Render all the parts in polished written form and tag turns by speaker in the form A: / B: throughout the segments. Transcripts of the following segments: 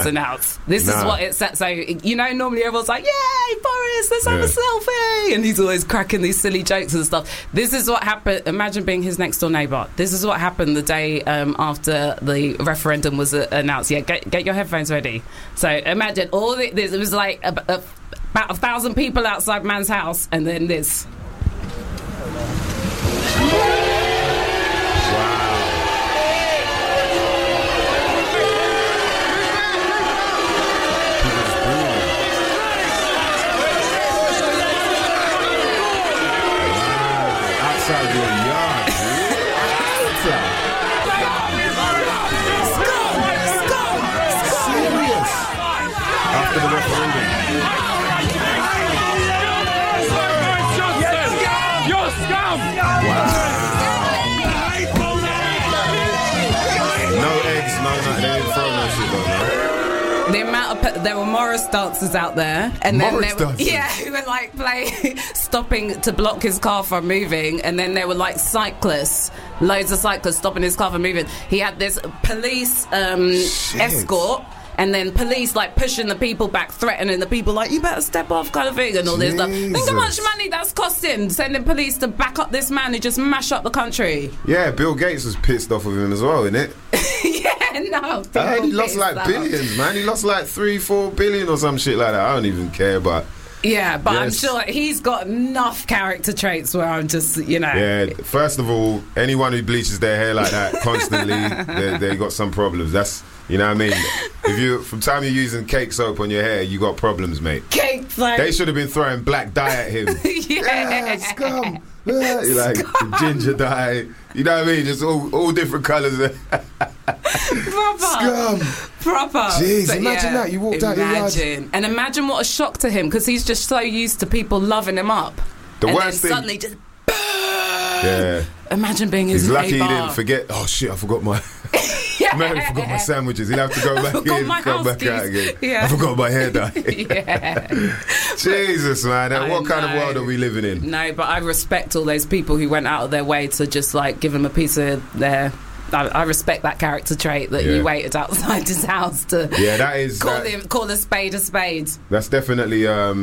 A: announced. This is what it said. So, normally everyone's like, yay, Boris, let's have a selfie. And he's always cracking these silly jokes and stuff. This is what happened. Imagine being his next door neighbour. This is what happened the day after the referendum was announced. Yeah, get your headphones ready. So imagine all this. It was like about 1,000 people outside man's house, and then this.
B: Outside your yard, serious. After the referendum.
C: You're scum!
B: No eggs, no, they didn't throw no shit though, no.
A: The amount of there were Morris dancers out there, and then
B: Morris dancers?
A: who were like stopping to block his car from moving, and then there were like cyclists, loads of cyclists stopping his car from moving. He had this police escort. And then police like pushing the people back, threatening the people like, you better step off kind of thing and all this stuff. Think how much money that's costing, sending police to back up this man who just mash up the country.
B: Yeah, Bill Gates was pissed off with him as well, innit?
A: He
B: lost like billions, man. He lost like 3-4 billion or some shit like that. I don't even care, but...
A: Yeah, but I'm sure he's got enough character traits where I'm just,
B: Yeah, first of all, anyone who bleaches their hair like that constantly, they got some problems. That's... You know what I mean? If you, from time you're using cake soap on your hair, you got problems, mate.
A: Cake soap.
B: They should have been throwing black dye at him. Yeah, scum. Like ginger dye. You know what I mean? Just all different colours.
A: Proper.
B: Scum.
A: Proper.
B: Jeez, imagine that. You walked out your yard.
A: And imagine what a shock to him, because he's just so used to people loving him up.
B: The worst thing.
A: Suddenly just...
B: Yeah.
A: Imagine being his neighbour.
B: He's lucky he didn't forget. Oh shit! I forgot my. Man, I forgot my sandwiches. He'll have to go back in, come back out again. Yeah. I forgot my hair dye. Jesus, man! What kind of world are we living in?
A: No, but I respect all those people who went out of their way to just like give him a piece of their. I respect that character trait that you waited outside his house to. Yeah, that is call a spade a spade.
B: That's definitely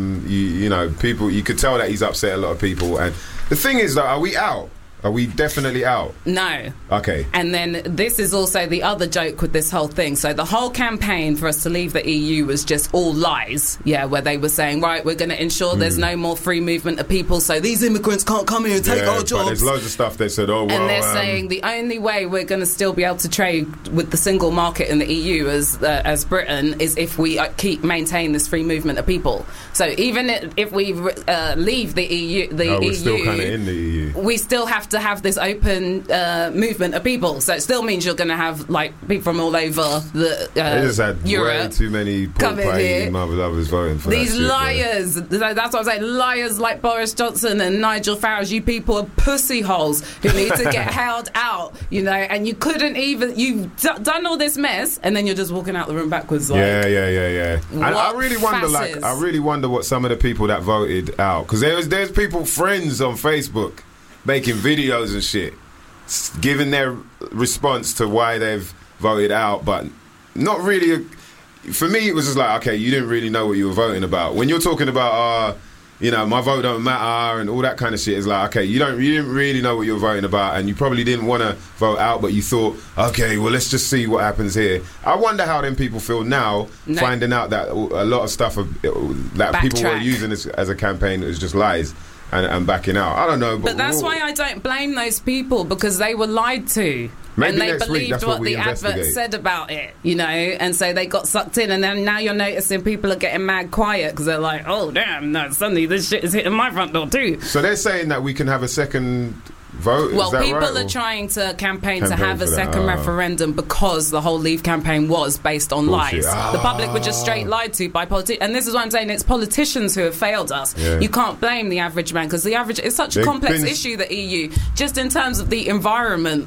B: people. You could tell that he's upset a lot of people, and the thing is, though, are we out? Are we definitely out?
A: No.
B: Okay.
A: And then this is also the other joke with this whole thing. So the whole campaign for us to leave the EU was just all lies. Yeah, where they were saying, right, we're going to ensure there's no more free movement of people, so these immigrants can't come here and take our jobs.
B: But there's loads of stuff they said, oh, well...
A: And they're saying the only way we're going to still be able to trade with the single market in the EU as Britain is if we maintain this free movement of people. So even if we leave the EU...
B: we're still kind of in the EU.
A: We still have to have this open movement of people, so it still means you're going to have like people from all over the
B: they just had
A: Europe
B: way too many pork pie lovers voting for
A: these
B: that
A: liars. That's what I'm saying. Liars like Boris Johnson and Nigel Farage. You people are pussy holes who need to get held out. And you couldn't even. You've done all this mess, and then you're just walking out the room backwards. Like,
B: yeah. And I really wonder, I really wonder what some of the people that voted out, because there's people, friends on Facebook, making videos and shit, giving their response to why they've voted out, but not really. For me, it was just like, okay, you didn't really know what you were voting about. When you're talking about, my vote don't matter and all that kind of shit, it's like, okay, you didn't really know what you were voting about, and you probably didn't want to vote out, but you thought, okay, well, let's just see what happens here. I wonder how them people feel now, finding out that a lot of stuff that people were using as a campaign is just lies. And backing out. I don't know. But
A: that's why I don't blame those people, because they were lied to.
B: Maybe
A: and they believed what the advert said about it, and so they got sucked in, and then now you're noticing people are getting mad quiet because they're like, oh, damn, no, suddenly this shit is hitting my front door too.
B: So they're saying that we can have a second vote?
A: Well, people are trying to campaign to have a second referendum because the whole Leave campaign was based on lies. The public were just straight lied to by politicians. And this is what I'm saying, it's politicians who have failed us. Yeah. You can't blame the average man, because the average... It's such a complex issue, the EU, just in terms of the environment,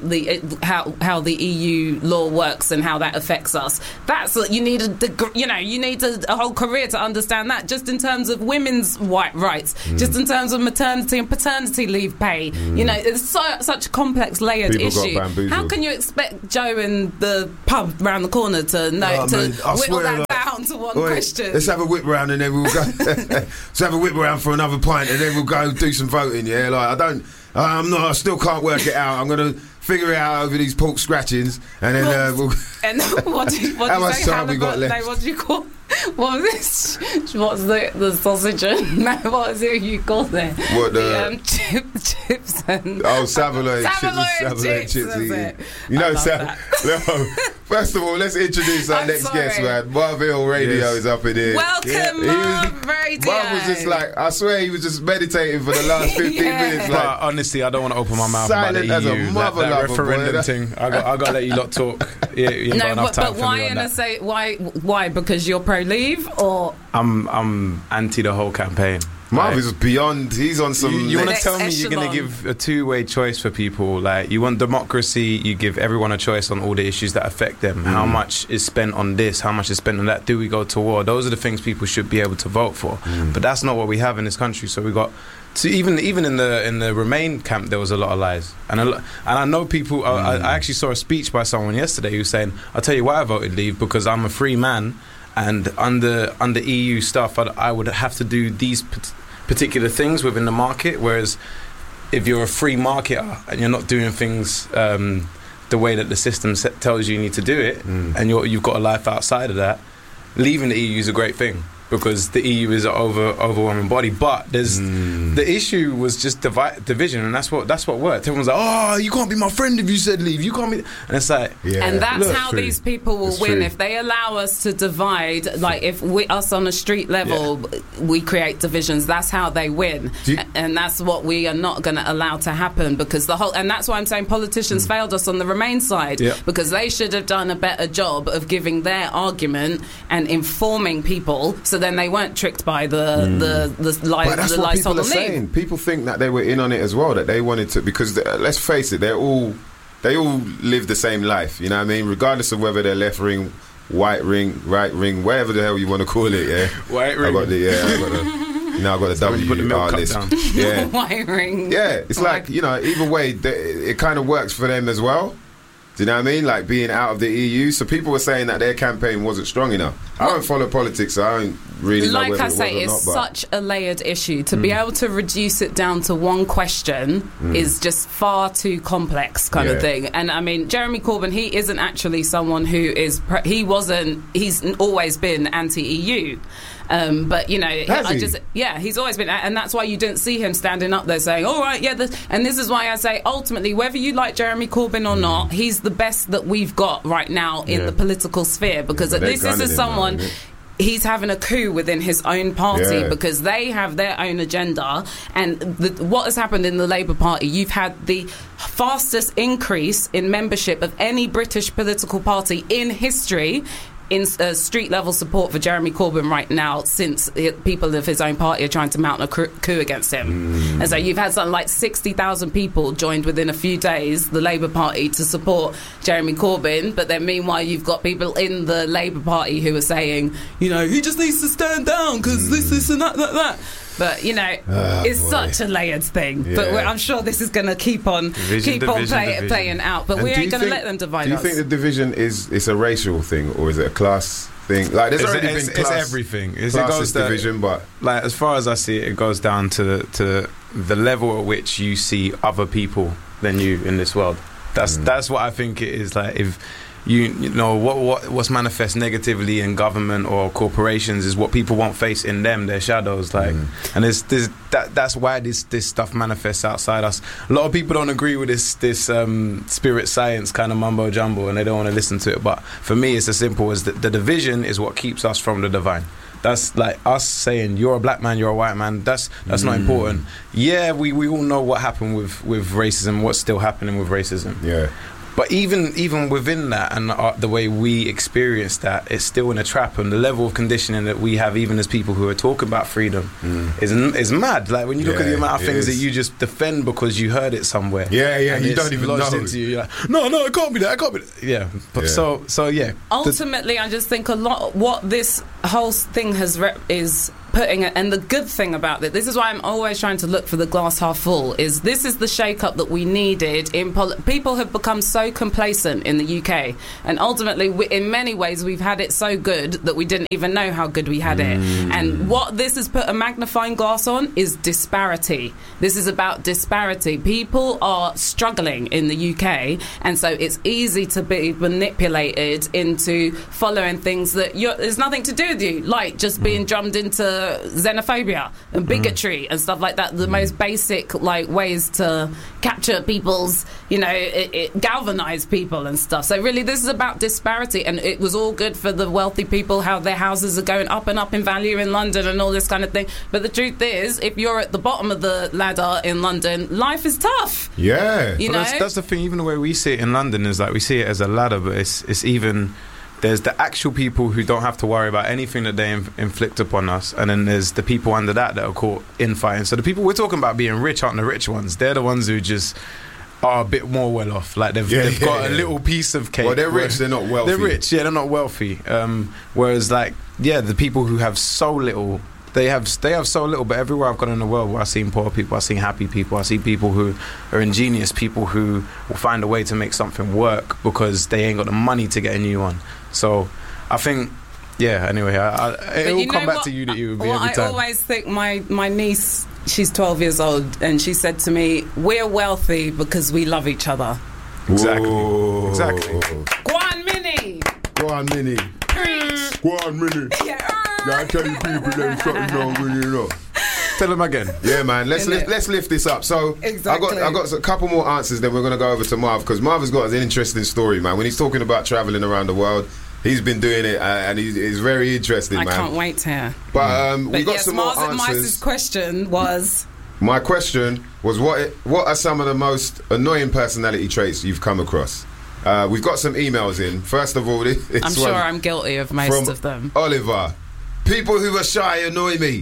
A: how the EU law works and how that affects us. You need a whole career to understand that, just in terms of women's rights, just in terms of maternity and paternity leave pay. It's such a complex, layered issue. How can you expect Joe in the pub round the corner to whittle that down? down to one question.
B: Let's have a whip round and then we'll go. Let's have a whip round for another pint and then we'll go do some voting. Yeah, like I still can't work it out. I'm gonna figure it out over these pork scratchings and then we'll.
A: And what do you
B: how much time we got left?
A: What do you call? What was this? What's the sausage? No, what is it you call it?
B: What the
A: chips and
B: Saveloy chips. You know, first of all, let's introduce our next guest, man. Marville Radio is up in here.
A: Welcome, Marv Radio.
B: Marv was just like, I swear he was just meditating for the last 15 minutes. Like,
C: but honestly, I don't want to open my mouth
B: about the EU.
C: As a mother that referendum thing. I got to let you lot talk.
A: No, but why? Because you're pro-leave, or
C: I'm anti the whole campaign.
B: Marv is beyond. He's on some.
C: You want to tell me you're going to give a two-way choice for people? Like, you want democracy, you give everyone a choice on all the issues that affect them. How much is spent on this? How much is spent on that? Do we go to war? Those are the things people should be able to vote for. But that's not what we have in this country. So we got. So even in the Remain camp, there was a lot of lies, and I know people. I actually saw a speech by someone yesterday who was saying, "I'll tell you why I voted Leave, because I'm a free man, and under EU stuff, I would have to do these particular things within the market. Whereas if you're a free marketer and you're not doing things the way that the system tells you need to do it, and you've got a life outside of that, leaving the EU is a great thing." Because the EU is an overwhelming body, but there's the issue was just division, and that's what worked. Everyone's like, "Oh, you can't be my friend if you said leave. You can't be," and it's like,
A: and that's how these people will win if they allow us to divide. Like if us on a street level, we create divisions. That's how they win, and that's what we are not going to allow to happen. Because and that's why I'm saying politicians failed us on the Remain side, because they should have done a better job of giving their argument and informing people. So then they weren't tricked by the lies.
B: But that's what people are saying. People think that they were in on it as well. That they wanted to, because let's face it, they all live the same life. You know what I mean? Regardless of whether they're left ring, white ring, right ring, whatever the hell you want to call it. Yeah,
C: white ring.
B: I got the WR list. Yeah,
A: white ring.
B: Yeah, it's like, you know, either way, it kind of works for them as well. Do you know what I mean? Like being out of the EU. So people were saying that their campaign wasn't strong enough. I don't follow politics, so I don't really know whether it was or not. Like I say, it's such
A: a layered issue. To be able to reduce it down to one question is just far too complex kind of thing. And I mean, Jeremy Corbyn, he isn't actually someone who is... He's always been anti-EU. But you know, he's always been, and that's why you didn't see him standing up there saying, "All right, and this is why I say, ultimately, whether you like Jeremy Corbyn or not, he's the best that we've got right now in the political sphere, because at least this is someone." He's having a coup within his own party because they have their own agenda. And what has happened in the Labour Party, you've had the fastest increase in membership of any British political party in history in street level support for Jeremy Corbyn right now, since people of his own party are trying to mount a coup against him. And so you've had something like 60,000 people joined within a few days the Labour Party to support Jeremy Corbyn, but then meanwhile you've got people in the Labour Party who are saying, you know, he just needs to stand down because this and that. But you know, it's such a layered thing. But I'm sure this is going to keep on playing out. But we ain't going to let them divide us.
B: Do you think the division is a racial thing, or is it a class thing? Like, there's already been class.
C: It's everything. It
B: goes division, but
C: like, as far as I see it, it goes down to the level at which you see other people than you in this world. That's what I think it is. Like, if you know what's manifest negatively in government or corporations is what people won't face in them, their shadows. Like, and that's why this stuff manifests outside us. A lot of people don't agree with this spirit science kind of mumbo jumbo, and they don't want to listen to it. But for me, it's as simple as the division is what keeps us from the divine. That's like us saying you're a black man, you're a white man. That's not important. Yeah, we all know what happened with racism, what's still happening with racism.
B: Yeah.
C: But even within that and the way we experience that, it's still in a trap. And the level of conditioning that we have, even as people who are talking about freedom, is mad. Like, when you look at the amount of things that you just defend because you heard it somewhere.
B: Yeah, you don't even know.
C: Into you. You're like, no, it can't be that. It can't be that. Yeah. But so yeah.
A: Ultimately, I just think a lot what this whole thing is putting it. And the good thing about it, this is why I'm always trying to look for the glass half full, is this is the shake-up that we needed. People have become so complacent in the UK, and ultimately, in many ways, we've had it so good that we didn't even know how good we had it. And what this has put a magnifying glass on is disparity. This is about disparity. People are struggling in the UK, and so it's easy to be manipulated into following things that there's nothing to do with you, like just being drummed into xenophobia and bigotry and stuff like that. The most basic ways to capture people's, it galvanize people and stuff. So really, this is about disparity, and it was all good for the wealthy people, how their houses are going up and up in value in London and all this kind of thing. But the truth is, if you're at the bottom of the ladder in London, life is tough.
B: Yeah.
C: That's the thing. Even the way we see it in London is we see it as a ladder, but it's even... There's the actual people who don't have to worry about anything that they inflict upon us, and then there's the people under that are caught infighting. So the people we're talking about being rich aren't the rich ones. They're the ones who just are a bit more well off. They've got a little piece of cake.
B: Well, they're rich, they're not wealthy.
C: They're rich, they're not wealthy. Whereas the people who have so little, they have so little. But everywhere I've gone in the world, where I've seen poor people, I've seen happy people, I see people who are ingenious, people who will find a way to make something work because they ain't got the money to get a new one. So I think, anyway, it'll come back to you that you would be every time.
A: I always think my niece, she's 12 years old, and she said to me, we're wealthy because we love each other.
C: Exactly.
B: Whoa.
C: Exactly.
A: Go on, Minnie!
B: Go on, Minnie. Go on, Minnie. I tell you people there's something wrong with you,
C: Tell them again.
B: Yeah, man. Let's lift this up. So
A: exactly.
B: I got a couple more answers. Then we're going to go over to Marv, because Marv has got an interesting story, man. When he's talking about traveling around the world, he's been doing it, and he's very interesting, man.
A: I can't wait to hear.
B: But we got some more answers.
A: Marv's question was.
B: My question was, what are some of the most annoying personality traits you've come across? We've got some emails in. First of all,
A: I'm sure I'm guilty of most of them.
B: Oliver. People who are shy annoy me.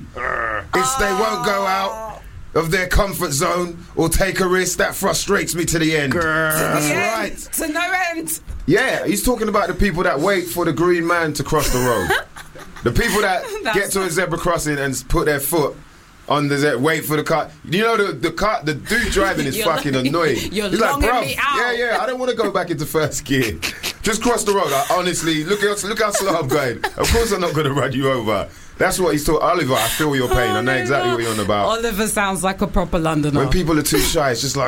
B: If they won't go out of their comfort zone or take a risk, that frustrates me to the end. That's right.
A: To no end.
B: Yeah, he's talking about the people that wait for the green man to cross the road. The people that get to a zebra crossing and put their foot on the wait for the car. You know the dude driving is fucking annoying.
A: You're He's like, bro, me out.
B: Yeah, I don't want to go back into first gear. Just cross the road. Honestly, look how slow I'm going. Of course I'm not going to run you over. That's what he's talking. Oliver, I feel your pain. I know exactly what you're on about.
A: Oliver sounds like a proper Londoner.
B: When people are too shy, it's just like,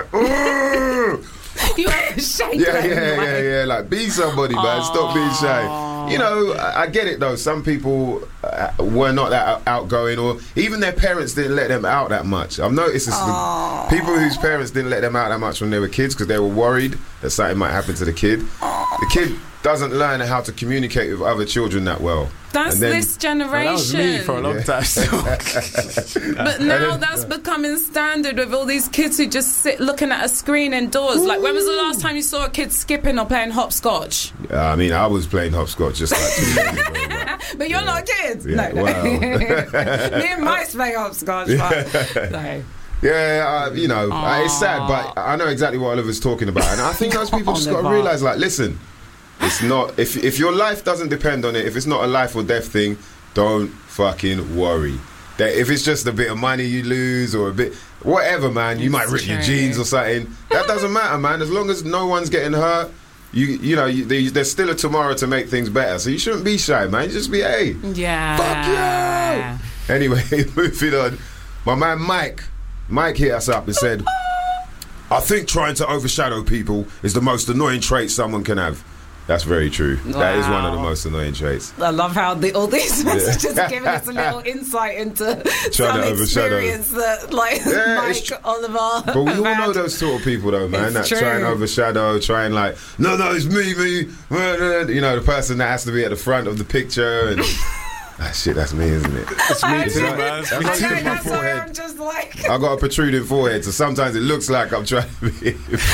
A: you have a shake.
B: Yeah. Like, be somebody, man. Stop being shy. You know, I get it though. Some people were not that outgoing, or even their parents didn't let them out that much. I've noticed this. People whose parents didn't let them out that much when they were kids because they were worried that something might happen to the kid. The kid doesn't learn how to communicate with other children that well.
A: That's this generation.
C: Well, that was me for a long time.
A: But now that's becoming standard with all these kids who just sit looking at a screen indoors. Like, when was the last time you saw a kid skipping or playing hopscotch?
B: I mean, I was playing hopscotch just like 2 years ago.
A: But you're not a kid.
B: Yeah,
A: no.
B: Wow.
A: Me and Mike's play hopscotch. But, no.
B: Yeah, you know, it's sad, but I know exactly what Oliver's talking about. And I think those people just got to realise, like, listen, it's not, if your life doesn't depend on it, if it's not a life or death thing, don't fucking worry. That if it's just a bit of money you lose or a bit, whatever, man, you might rip your jeans or something. That doesn't matter, man. As long as no one's getting hurt, you know, there's still a tomorrow to make things better. So you shouldn't be shy, man. You just be, hey, fuck you. Anyway, moving on. My man Mike hit us up and said, I think trying to overshadow people is the most annoying trait someone can have. That's very true. Wow. That is one of the most annoying traits.
A: I love how all these messages are giving us a little insight into some experience that, like, Mike, Oliver.
B: But we all know those sort of people, though, man. That try and overshadow, try and like, no, it's me. You know, the person that has to be at the front of the picture and. Shit, that's me, isn't it?
C: It's me too, man.
A: That's why I'm just like...
B: I got a protruding forehead, so sometimes it looks like I'm trying to be...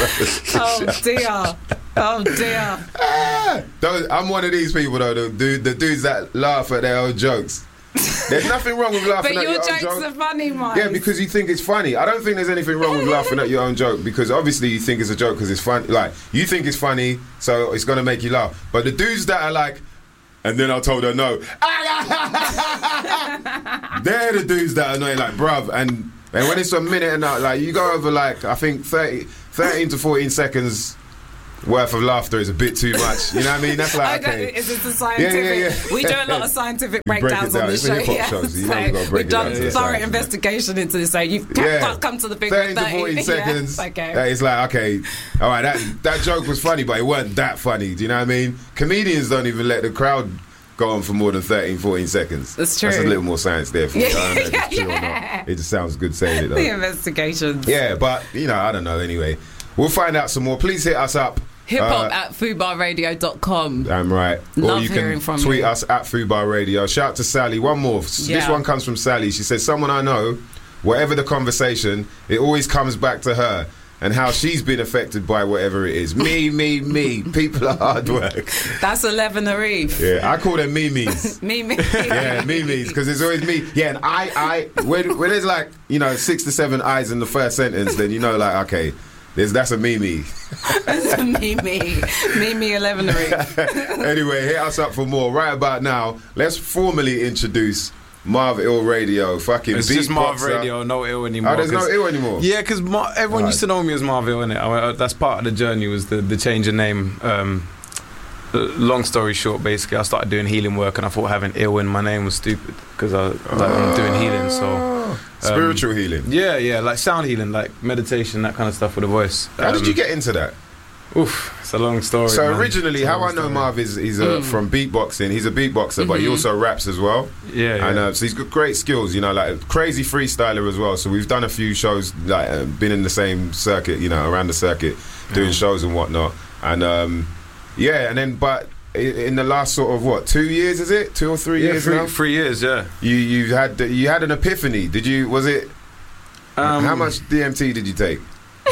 A: Oh dear.
B: I'm one of these people, though, the dudes that laugh at their own jokes. There's nothing wrong with laughing at your own joke. But your
A: jokes are funny, Mike.
B: Yeah, because you think it's funny. I don't think there's anything wrong with laughing at your own joke, because obviously you think it's a joke because it's funny. Like, you think it's funny, so it's going to make you laugh. But the dudes that are like... And then I told her no. They're the dudes that annoy, like, bruv. And when it's a minute and like, you go over, like, I think 13 to 14 seconds worth of laughter is a bit too much. You know what I mean? That's like, okay.
A: Is it a scientific?
B: Yeah.
A: We do a lot of scientific breakdowns on this show.
B: Shows, you know
A: we've done thorough investigation into this. So you've come to the figure
B: 13 to 14 seconds.
A: Okay.
B: It's like, okay, all right, that joke was funny, but it wasn't that funny. Do you know what I mean? Comedians don't even let the crowd go on for more than 13, 14 seconds.
A: That's true.
B: That's a little more science there for me. I don't know if it's true or not. It just sounds good saying it, though.
A: The investigations.
B: Yeah, but, I don't know. Anyway, we'll find out some more. Please hit us up.
A: Hiphop at FubarRadio.com.
B: Damn right.
A: Love
B: or you
A: hearing
B: can
A: from
B: tweet
A: you.
B: us at Fubar Radio. Shout out to Sally. One more. This one comes from Sally. She says, someone I know, whatever the conversation, it always comes back to her and how she's been affected by whatever it is. Me. People are hard work.
A: That's 11 Arif.
B: Yeah, I call them memes.
A: Mimi.
B: Yeah, memes, because it's always me. Yeah, and I when there's like, 6 to 7 I's in the first sentence, then like, okay, that's a Mimi.
A: That's a Mimi 11 Arif.
B: Anyway, hit us up for more. Right about now, let's formally introduce Marv Ill Radio. Fucking
C: it's just Marv Radio, no Ill anymore.
B: Oh, there's no Ill anymore?
C: Yeah, because everyone used to know me as Marv Ill, innit? That's part of the journey, was the change of name. Long story short, basically, I started doing healing work and I thought having Ill in my name was stupid because I'm doing healing, so...
B: spiritual healing?
C: Yeah, like sound healing, like meditation, that kind of stuff with the voice.
B: How did you get into that?
C: Oof, it's a long story.
B: So
C: man.
B: Originally, how I know Marv is from beatboxing. He's a beatboxer, but he also raps as well.
C: Yeah.
B: And so he's got great skills, like a crazy freestyler as well. So we've done a few shows, like been in the same circuit, around the circuit, doing shows and whatnot. And and then, but in the last sort of 2 years, is it 2 or 3 years now?
C: 3 years, yeah.
B: You had an epiphany. Did you? Was it? How much DMT did you take?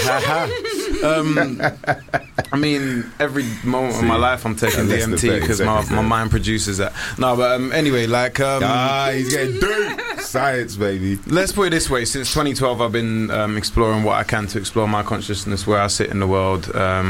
C: I mean, every moment of my life I'm taking DMT because my mind produces that. No, but anyway, like...
B: he's getting dirt. Science, baby.
C: Let's put it this way. Since 2012, I've been exploring what I can to explore my consciousness, where I sit in the world.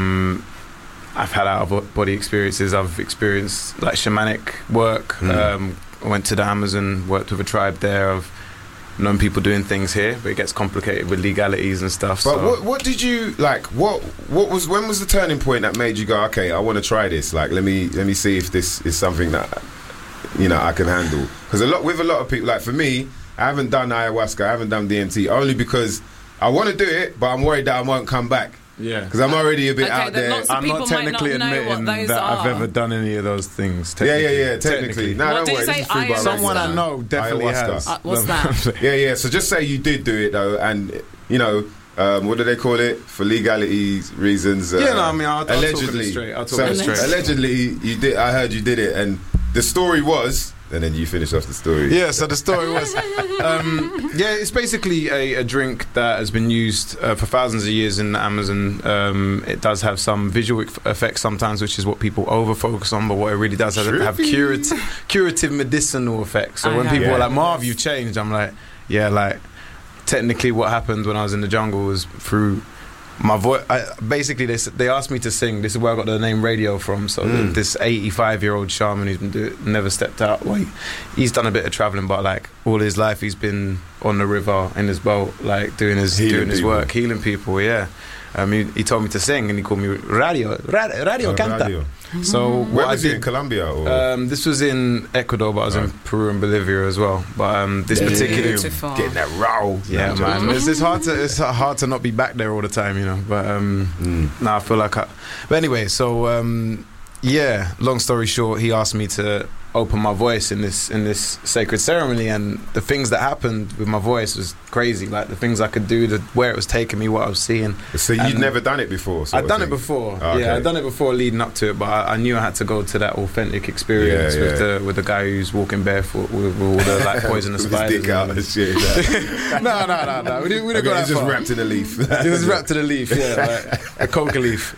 C: I've had out-of-body experiences. I've experienced like shamanic work. I went to the Amazon, worked with a tribe there. I've known people doing things here, but it gets complicated with legalities and stuff.
B: But what did you like? When was the turning point that made you go, okay, I want to try this? Like, let me see if this is something that I can handle. Because with a lot of people, like for me, I haven't done ayahuasca, I haven't done DMT, only because I want to do it, but I'm worried that I won't come back.
C: Yeah,
B: because I'm already a bit out there.
C: I'm not technically admitting that I've ever done any of those things.
B: Yeah, technically. No,
A: what
B: don't worry.
A: This is free
C: someone I know definitely has.
A: What's that?
B: Yeah. So just say you did do it though, and what do they call it for legality reasons?
C: I'll
B: allegedly.
C: Talk it straight.
B: Allegedly, you did. I heard you did it, and the story was. And then you finish off the story.
C: Yeah, so the story was... it's basically a drink that has been used for thousands of years in the Amazon. It does have some visual effects sometimes, which is what people over-focus on, but what it really does is have curative medicinal effects. So when people are like, Marv, you've changed, I'm like, technically what happened when I was in the jungle was through... my voice. Basically, they asked me to sing. This is where I got the name Radio from. So this 85-year-old shaman who's never stepped out. Well, he's done a bit of traveling, but like all his life, he's been on the river in his boat, like doing his work, healing people. Yeah. He told me to sing, and he called me Radio Canta. Radio. So
B: where was he in Colombia? Or?
C: This was in Ecuador, but I was in Peru and Bolivia as well. But this particular
B: getting that raw.
C: Yeah, man. It's hard to not be back there all the time, But I feel like But anyway, so long story short, he asked me to open my voice in this sacred ceremony, and the things that happened with my voice was crazy. Like the things I could do, where it was taking me, what I was seeing.
B: So you'd never done it before?
C: I'd done it before. Oh, okay. Yeah, I'd done it before leading up to it, but I knew I had to go to that authentic experience with the guy who's walking barefoot with all the like poisonous spiders.
B: Dick out and shit.
C: No. We didn't go that
B: far.
C: Just
B: wrapped in a leaf.
C: It was wrapped in a leaf. Yeah, like a coca leaf.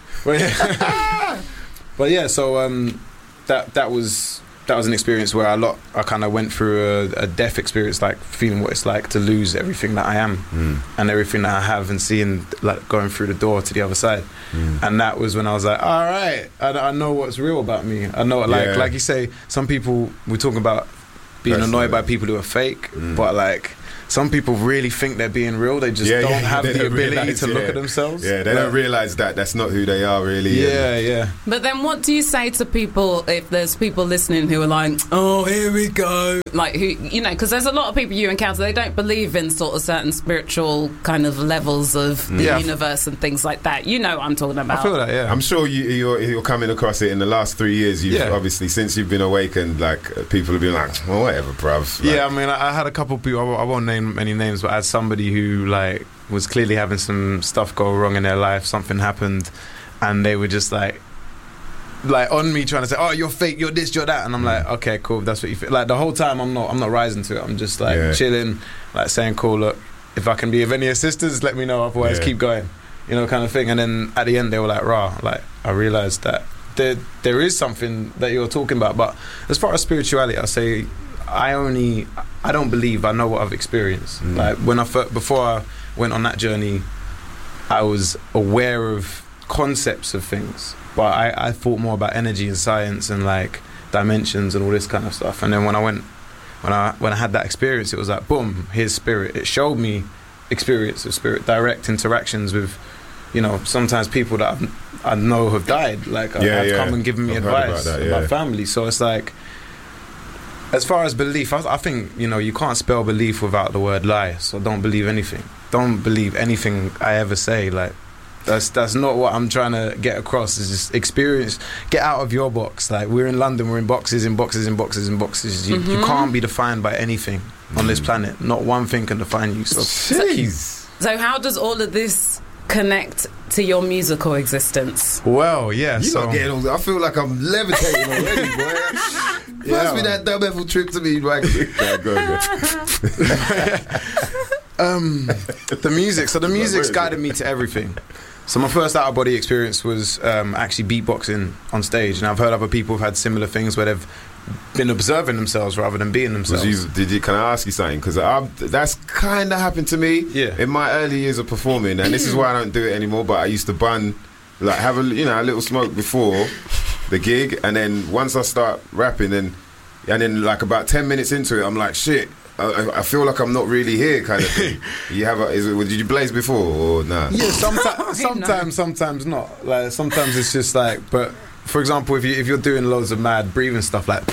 C: But yeah, so that was an experience where I kind of went through a death experience, like feeling what it's like to lose everything that I am and everything that I have, and seeing like going through the door to the other side. And that was when I was like, all right, I know what's real about me. I know, like you say, some people, we're talking about being annoyed by people who are fake, but like some people really think they're being real. They just don't have the ability to look at themselves.
B: Yeah, they don't realise that that's not who they are really.
C: Yeah.
A: But then what do you say to people if there's people listening who are like, oh, here we go? Like, who, you know, because there's a lot of people you encounter, they don't believe in sort of certain spiritual kind of levels of the universe and things like that. You know what I'm talking about.
C: I feel that, yeah.
B: I'm sure you're coming across it in the last 3 years. You've obviously, since you've been awakened, like, people have been like, well, whatever, bruv. Like,
C: yeah, I mean, I had a couple people, I won't name any names, but as somebody who, like, was clearly having some stuff go wrong in their life, something happened, and they were just like on me trying to say, oh, you're fake, you're this, you're that, and I'm like, okay, cool, that's what you feel. Like the whole time I'm not rising to it. I'm just like chilling, like saying, cool, look, if I can be of any assistance, let me know, otherwise keep going, you know, kind of thing. And then at the end they were like, rah, like I realised that there is something that you're talking about. But as far as spirituality, I say I don't believe, I know what I've experienced. Like before I went on that journey, I was aware of concepts of things, but I thought more about energy and science and like dimensions and all this kind of stuff. And then when I had that experience, it was like, boom, here's spirit. It showed me experience of spirit, direct interactions with, you know, sometimes people that I know have died, like have come and given me advice about family. So it's like, as far as belief, I think, you know, you can't spell belief without the word lie. So don't believe anything. Don't believe anything I ever say. Like, that's not what I'm trying to get across. Is just experience. Get out of your box. Like, we're in London, we're in boxes, in boxes, in boxes, in boxes. You can't be defined by anything on this planet. Not one thing can define you.
A: So how does all of this connect to your musical existence?
C: Well, yeah.
B: You're not getting all, I feel like I'm levitating already, boy. Must be that Dub F trip to me. Right?
C: The music. So the music's guided me to everything. So my first out of body experience was actually beatboxing on stage, and I've heard other people have had similar things where they've been observing themselves rather than being themselves.
B: Can I ask you something? Because that's kind of happened to me in my early years of performing, and this is why I don't do it anymore. But I used to bun, like have a little smoke before the gig, and then once I start rapping, and then like about 10 minutes into it, I'm like, shit, I feel like I'm not really here, kind of thing. Did you blaze before or nah?
C: Yeah, sometimes not. Like sometimes it's just like, but for example, if you're doing loads of mad breathing stuff, like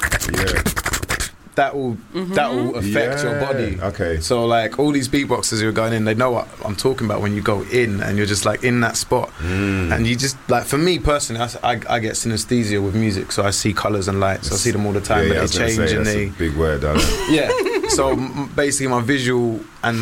C: that will affect your body.
B: Okay.
C: So like all these beatboxers who are going in, they know what I'm talking about when you go in and you're just like in that spot, and you just like, for me personally, I get synesthesia with music, so I see colours and lights. I see them all the time, but they change and they.
B: A big word, darling.
C: Yeah. So basically, my visual and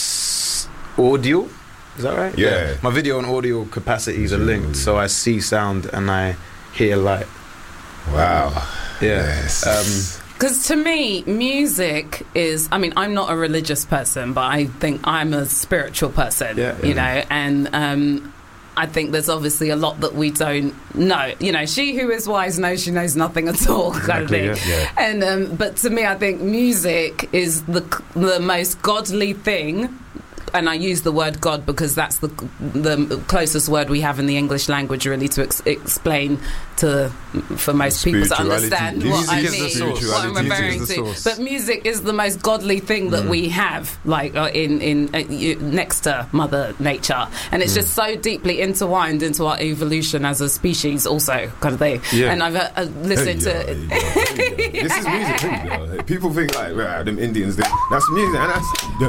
C: audio, is that right?
B: Yeah.
C: My video and audio capacities are linked, so I see sound and I hear light.
B: Wow.
C: Yeah.
B: Yes.
A: Because to me, music is, I mean, I'm not a religious person, but I think I'm a spiritual person, you know, and I think there's obviously a lot that we don't know. You know, she who is wise knows she knows nothing at all, kind of thing.
B: Yeah.
A: And but to me, I think music is the most godly thing. And I use the word God because that's the closest word we have in the English language, really, to explain for most people to understand what I mean, what I'm referring to. But music is the most godly thing that we have, like in next to Mother Nature, and it's just so deeply intertwined into our evolution as a species, also, kind of thing. Yeah. And I've listened to.
B: This is music. People think like them Indians. That's music, and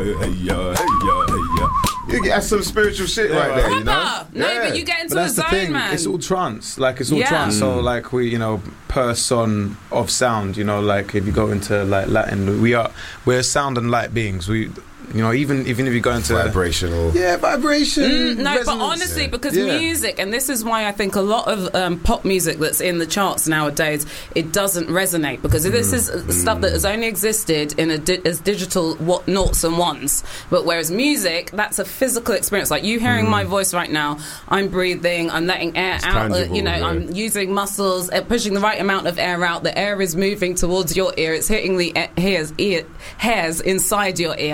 B: that's that's some spiritual shit right there, you know?
A: No, but you get into the zone, man.
C: It's all trance. Like, it's all trance. So, like, we, you know, per son of sound, you know, like, if you go into, like, Latin, we're sound and light beings. We, you know, even if you go into
B: vibrational,
C: vibration.
A: No, but honestly, because music, and this is why I think a lot of pop music that's in the charts nowadays, it doesn't resonate, because this is stuff that has only existed in as digital noughts and ones. But whereas music, that's a physical experience. Like you hearing my voice right now, I'm breathing, I'm letting air out. Tangible, you know, I'm using muscles, pushing the right amount of air out. The air is moving towards your ear. It's hitting the hairs inside your ear.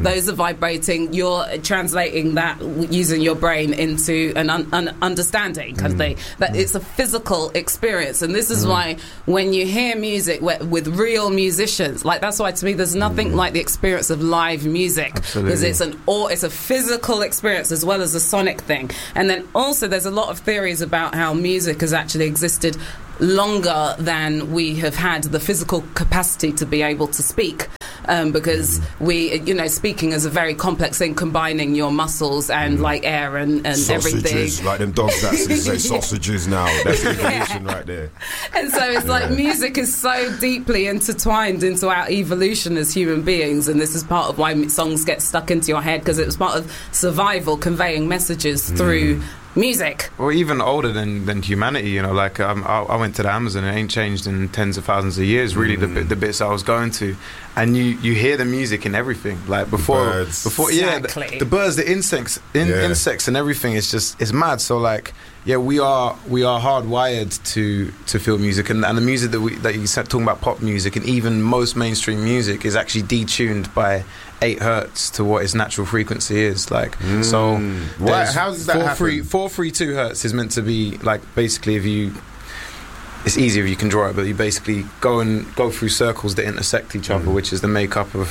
A: Those are vibrating. You're translating that using your brain into an understanding kind of thing. That it's a physical experience, and this is why when you hear music with real musicians, like that's why to me there's nothing like the experience of live music, because it's a physical experience as well as a sonic thing. And then also there's a lot of theories about how music has actually existed longer than we have had the physical capacity to be able to speak. Because speaking is a very complex thing, combining your muscles and like air and
B: sausages,
A: everything.
B: Like them dogs that say sausages now. That's evolution right there.
A: And so it's like music is so deeply intertwined into our evolution as human beings, and this is part of why songs get stuck into your head, because it was part of survival, conveying messages through music.
C: Or even older than humanity, like I went to the Amazon, it ain't changed in tens of thousands of years, really, the bits I was going to. And you hear the music in everything, like before
A: exactly.
C: the birds, the insects and everything is mad. So like, we are hardwired to feel music, and the music that you said, talking about pop music, and even most mainstream music is actually detuned by 8 hertz to what its natural frequency is. Like, so
B: how does that happen?
C: 432 hertz is meant to be like, basically, it's easier if you can draw it, but you basically go through circles that intersect each other, which is the makeup of,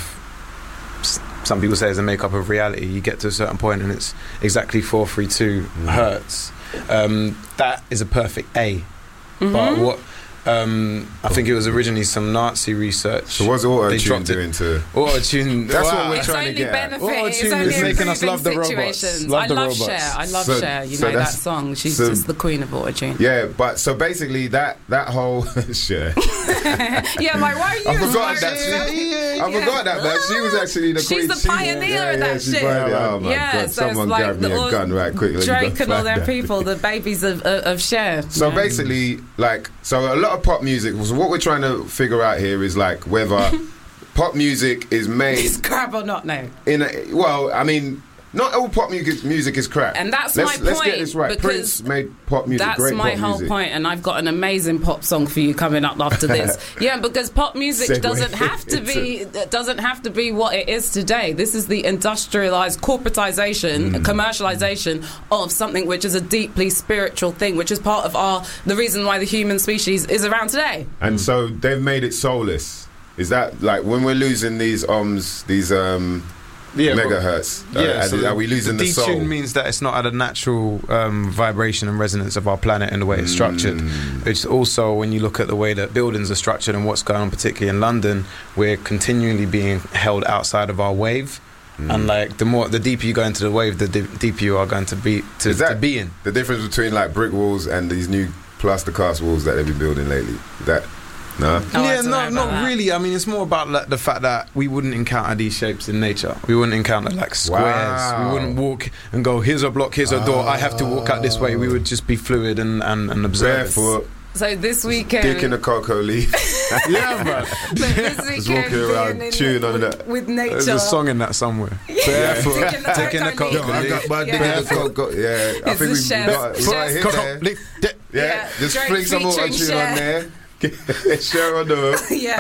C: some people say is the makeup of reality. You get to a certain point and it's exactly 432 hertz. That is a perfect A. But what I think it was originally some Nazi research.
B: So what's auto-tune doing to...
C: Auto-tune, that's what we're
A: it's
C: trying to get at.
A: Auto-tune
C: is making us love the robots.
A: I love Cher. You know that song. She's just the queen of auto-tune.
B: Yeah, but so basically that whole... Cher.
A: Yeah, like, why are you...
B: I forgot that, man. She was actually the queen.
A: She's the pioneer of that shit.
B: Oh my God,
A: so
B: someone grab me a gun right quickly.
A: Drake and all their people, the babies of Cher.
B: So basically, like... So a lot of pop music, so what we're trying to figure out here is like whether pop music is made...
A: It's crap or not, no.
B: Not all pop music is crap.
A: And that's my point.
B: Let's get this right. Prince made pop music great.
A: That's my whole point, and I've got an amazing pop song for you coming up after this. Yeah, because pop music doesn't have to be what it is today. This is the industrialized corporatization, commercialization of something which is a deeply spiritual thing, which is part of the reason why the human species is around today.
B: And so they've made it soulless. Is that like when we're losing these megahertz? Are we losing the soul?
C: Detune means that it's not at a natural vibration and resonance of our planet and the way it's structured. It's also, when you look at the way that buildings are structured and what's going on, particularly in London, we're continually being held outside of our wave. And like the deeper you go into the wave, the deeper you are going to be be in.
B: The difference between like brick walls and these new plaster cast walls that they've been building lately? No?
C: Not really. I mean, it's more about like, the fact that we wouldn't encounter these shapes in nature. We wouldn't encounter like squares. Wow. We wouldn't walk and go, here's a block, here's a door, I have to walk out this way. We would just be fluid and observe.
B: Barefoot.
A: So this weekend...
B: Dick in a cocoa leaf.
C: Yeah, man.
A: This weekend...
B: Just walking around, chewing on that.
A: With nature.
C: There's a song in that somewhere. Barefoot.
A: Dick in the cocoa leaf.
B: I got my dick in the cocoa. Yeah. I think we got it
C: cocoa leaf.
B: Yeah. Just fling some auto-tune on there. Cher on the hook.
A: Yeah,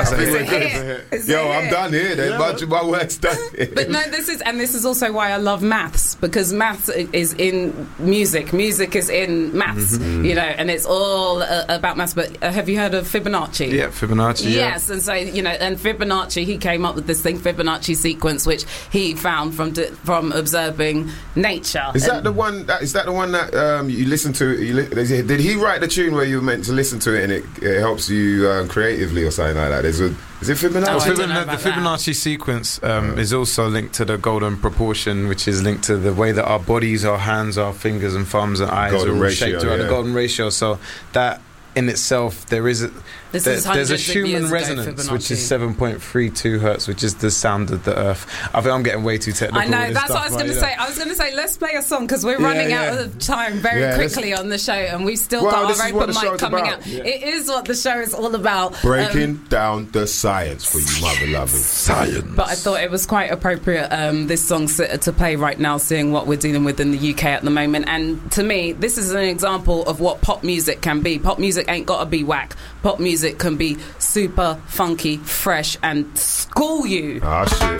B: I'm done here. Then my work's done here.
A: But no, this is also why I love maths, because maths is in music. Music is in maths, and it's all about maths. But have you heard of Fibonacci?
C: Yeah, Fibonacci.
A: Yes, and so and Fibonacci, he came up with this thing, Fibonacci sequence, which he found from observing nature.
B: Is that the one that you listen to? Did he write the tune where you were meant to listen to it and it helps you creatively or something like that? Is it Fibonacci?
C: The Fibonacci sequence is also linked to the golden proportion, which is linked to the way that our bodies, our hands, our fingers and thumbs and eyes are all shaped around the golden ratio. So that in itself, there's a Schumann resonance, which is 7.32 hertz, which is the sound of the earth. I think I'm getting way too technical.
A: I know, that's what I was going to say. I was going to say, let's play a song, because we're running out of time very quickly on the show, and we've still got our open mic coming out. Yeah. It is what the show is all about.
B: Breaking down the science for you, my beloved. Science.
A: But I thought it was quite appropriate, this song to play right now, seeing what we're dealing with in the UK at the moment. And to me, this is an example of what pop music can be. Pop music ain't got to be whack. Pop music can be super funky, fresh, and school you.
B: Ah, shit.